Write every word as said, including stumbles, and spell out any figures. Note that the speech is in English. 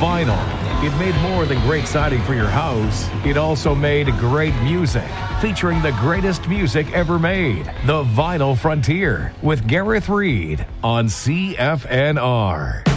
vinyl. It made more than great siding for your house. It also made great music, featuring the greatest music ever made. The Vinyl Frontier with Gareth Reed on C F N R.